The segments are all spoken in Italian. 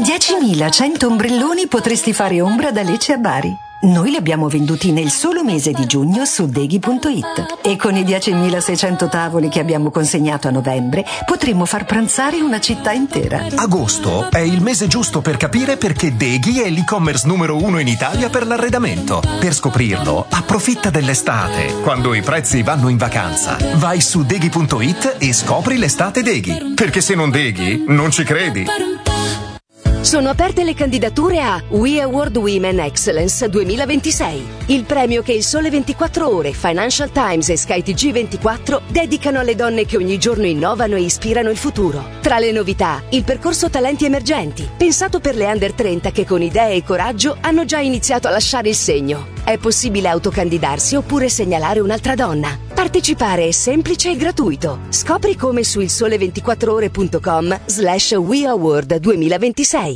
Con 10.100 ombrelloni potresti fare ombra da Lecce a Bari. Noi li abbiamo venduti nel solo mese di giugno su Deghi.it. E con i 10.600 tavoli che abbiamo consegnato a novembre potremmo far pranzare una città intera. Agosto è il mese giusto per capire perché Deghi è l'e-commerce numero 1 in Italia per l'arredamento. Per scoprirlo, approfitta dell'estate, quando i prezzi vanno in vacanza. Vai su Deghi.it e scopri l'estate Deghi. Perché se non Deghi, non ci credi. Sono aperte le candidature a We Award Women Excellence 2026, il premio che il Sole 24 Ore, Financial Times e Sky TG24 dedicano alle donne che ogni giorno innovano e ispirano il futuro. Tra le novità, il percorso Talenti Emergenti, pensato per le under 30 che con idee e coraggio hanno già iniziato a lasciare il segno. È possibile autocandidarsi oppure segnalare un'altra donna. Partecipare è semplice e gratuito. Scopri come su ilsole24ore.com/We Award 2026.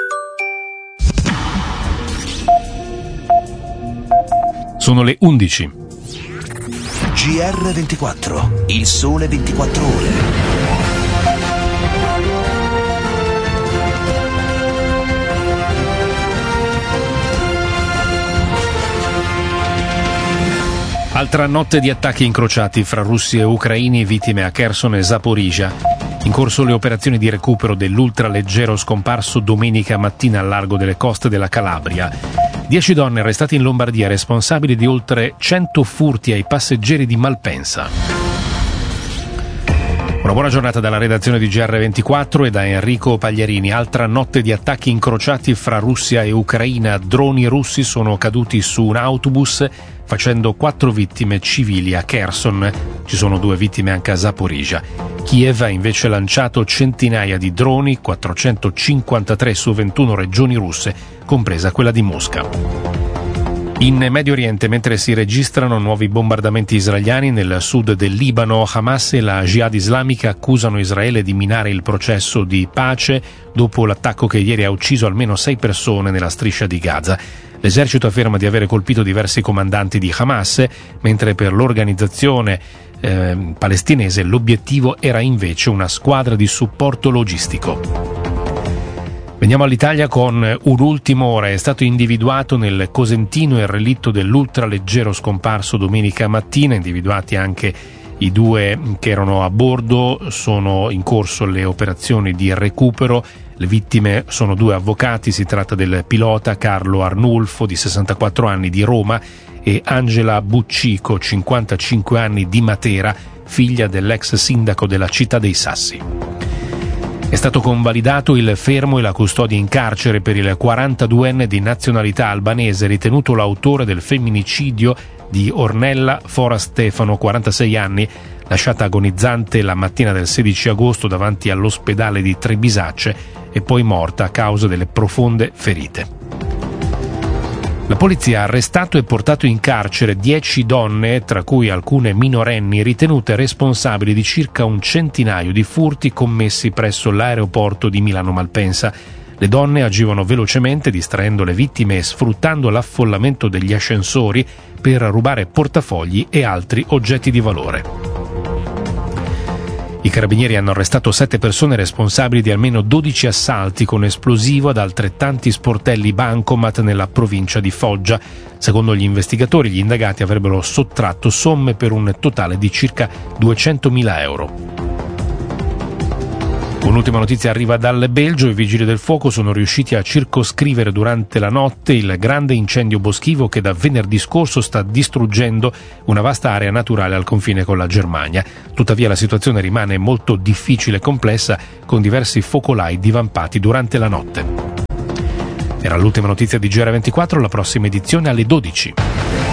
Sono le 11. GR24, il sole 24 ore. Altra notte di attacchi incrociati fra russi e ucraini, vittime a Kherson e Zaporizhzhia. In corso le operazioni di recupero dell'ultraleggero scomparso domenica mattina al largo delle coste della Calabria. 10 donne arrestate in Lombardia, responsabili di oltre 100 furti ai passeggeri di Malpensa. Una buona giornata dalla redazione di GR24 e da Enrico Pagliarini. Altra notte di attacchi incrociati fra Russia e Ucraina. Droni russi sono caduti su un autobus, facendo 4 vittime civili a Kherson. Ci sono 2 vittime anche a Zaporizhzhia. Kiev ha invece lanciato centinaia di droni, 453 su 21 regioni russe, compresa quella di Mosca. In Medio Oriente, mentre si registrano nuovi bombardamenti israeliani nel sud del Libano, Hamas e la Jihad islamica accusano Israele di minare il processo di pace dopo l'attacco che ieri ha ucciso almeno 6 persone nella striscia di Gaza. L'esercito afferma di avere colpito diversi comandanti di Hamas, mentre per l'organizzazione palestinese l'obiettivo era invece una squadra di supporto logistico. Veniamo all'Italia con un'ultima ora. È stato individuato nel Cosentino il relitto dell'ultraleggero scomparso domenica mattina, individuati anche i 2 che erano a bordo. Sono in corso le operazioni di recupero. Le vittime sono 2 avvocati, si tratta del pilota Carlo Arnulfo di 64 anni di Roma e Angela Buccico, 55 anni di Matera, figlia dell'ex sindaco della città dei Sassi. È stato convalidato il fermo e la custodia in carcere per il 42enne di nazionalità albanese ritenuto l'autore del femminicidio di Ornella Fora Stefano, 46 anni, lasciata agonizzante la mattina del 16 agosto davanti all'ospedale di Trebisacce e poi morta a causa delle profonde ferite. La polizia ha arrestato e portato in carcere 10 donne, tra cui alcune minorenni, ritenute responsabili di circa un centinaio di furti commessi presso l'aeroporto di Milano Malpensa. Le donne agivano velocemente, distraendo le vittime e sfruttando l'affollamento degli ascensori per rubare portafogli e altri oggetti di valore. I carabinieri hanno arrestato 7 persone responsabili di almeno 12 assalti con esplosivo ad altrettanti sportelli bancomat nella provincia di Foggia. Secondo gli investigatori, gli indagati avrebbero sottratto somme per un totale di circa 200.000 euro. Un'ultima notizia arriva dal Belgio. I vigili del fuoco sono riusciti a circoscrivere durante la notte il grande incendio boschivo che da venerdì scorso sta distruggendo una vasta area naturale al confine con la Germania. Tuttavia la situazione rimane molto difficile e complessa, con diversi focolai divampati durante la notte. Era l'ultima notizia di GR24, la prossima edizione alle 12.